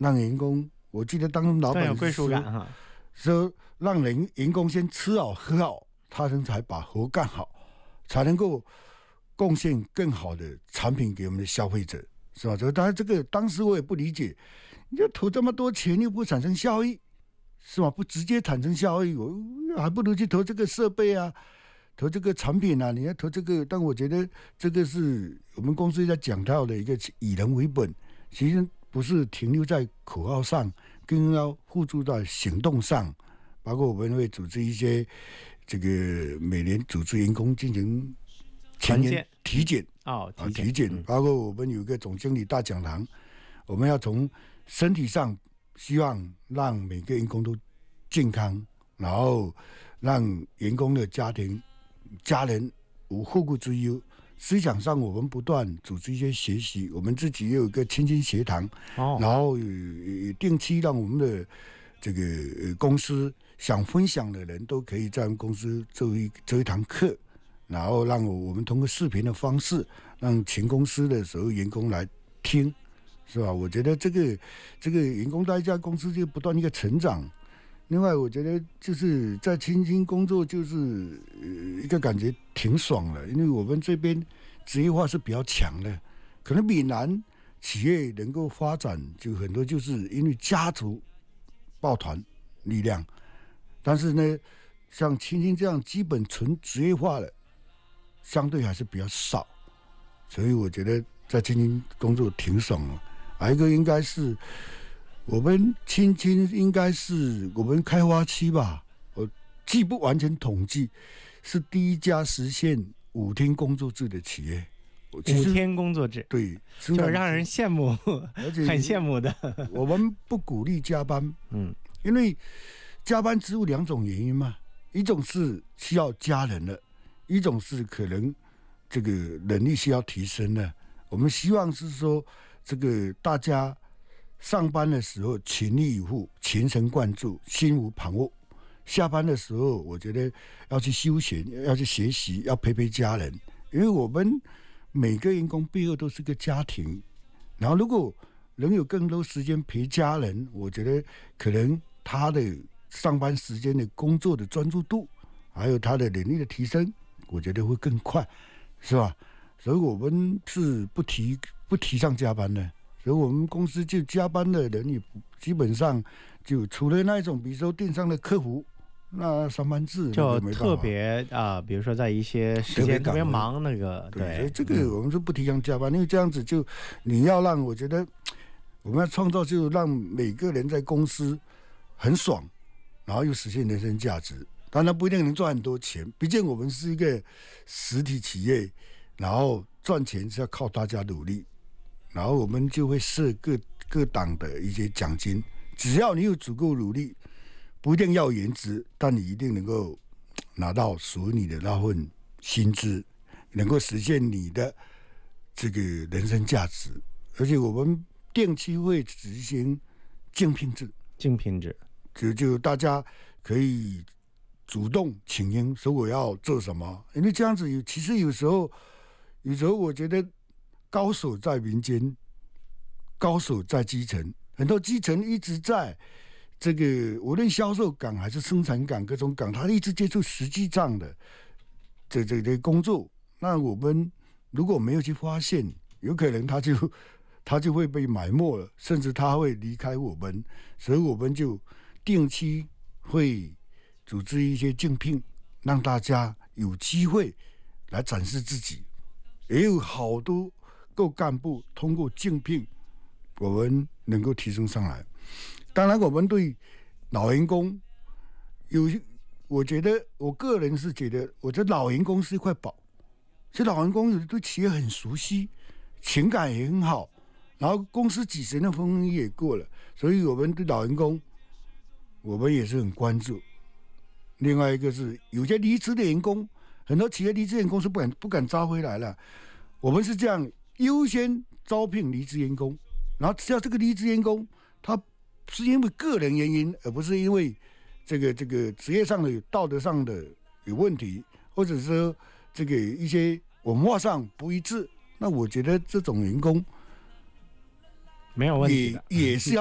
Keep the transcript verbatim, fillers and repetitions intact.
让员工，我记得当老板更有归属感哈， 说让人员工先吃好喝好，他们才把活干好，才能够贡献更好的产品给我们的消费者，是吧？当然这个当时我也不理解，你就投这么多钱又不产生效益，是吧？不直接产生效益，我还不如去投这个设备啊，投这个产品啊，你要投这个。但我觉得这个是我们公司在讲到的一个以人为本，其实不是停留在口号上，更要付诸到行动上。包括我们会组织一些这个每年组织员工进行全年体检哦， 体检，体检包括我们有一个总经理大讲堂，我们要从身体上希望让每个员工都健康，然后让员工的家庭家人无后顾之忧。思想上我们不断组织一些学习，我们自己也有一个亲亲学堂，哦、然后定期让我们的这个公司想分享的人都可以在我们公司做一做一堂课，然后让我们通过视频的方式让全公司的所有员工来听，是吧？我觉得这个这个员工在一家公司就不断一个成长。另外，我觉得就是在青青工作，就是一个感觉挺爽的，因为我们这边职业化是比较强的，可能比南企业能够发展，就很多就是因为家族抱团力量，但是呢，像青青这样基本纯职业化的，相对还是比较少，所以我觉得在青青工作挺爽的。还有一个应该是。我们青青应该是我们开发区吧，我既不完全统计，是第一家实现五天工作制的企业。 五天工作制， 对， 就让人羡慕，而且很羡慕的。 我们不鼓励加班，嗯，因为加班只有两种原因嘛，一种是需要家人的，一种是可能这个能力需要提升的。我们希望是说，这个大家。上班的时候全力以赴、全神贯注、心无旁骛；下班的时候，我觉得要去休闲、要去学习、要陪陪家人。因为我们每个员工背后都是个家庭，然后如果能有更多时间陪家人，我觉得可能他的上班时间的工作的专注度，还有他的能力的提升，我觉得会更快，是吧？所以我们是不提不提倡加班的。所以我们公司就加班的人也基本上就除了那一种，比如说电商的客服，那上班制就特别啊、呃，比如说在一些时间特别忙那个， 对，对所以这个我们是不提倡加班，因为这样子就你要让我觉得我们要创造，就让每个人在公司很爽，然后又实现人生价值。当然不一定能赚很多钱，毕竟我们是一个实体企业，然后赚钱是要靠大家努力。然后我们就会设各各档的一些奖金，只要你有足够努力，不一定要颜值，但你一定能够拿到属于你的那份薪资，能够实现你的这个人生价值。而且我们定期会执行竞聘制， 竞聘制就就大家可以主动请缨，说我要做什么，因为这样子有其实有时候有时候我觉得。高手在民间，高手在基层。很多基层一直在这个无论销售岗还是生产岗各种岗，他一直接触实际上的这这这工作。那我们如果没有去发现，有可能他就他就会被埋没了，甚至他会离开我们。所以我们就定期会组织一些竞聘，让大家有机会来展示自己。也有好多。够干部通过竞聘，我们能够提升上来。当然，我们对老员工有，我觉得我个人是觉得，我觉得老员工是一块宝。其实老员工有的对企业很熟悉，情感也很好，然后公司几十年的风雨也过了，所以我们对老员工，我们也是很关注。另外一个是有些离职的员工，很多企业离职员工是不敢不敢招回来了，我们是这样。优先招聘离职员工，然后只要这个离职员工，他是因为个人原因，而不是因为这个这个职业上的有道德上的有问题，或者说这个一些文化上不一致，那我觉得这种员工没有问题的， 也也是要。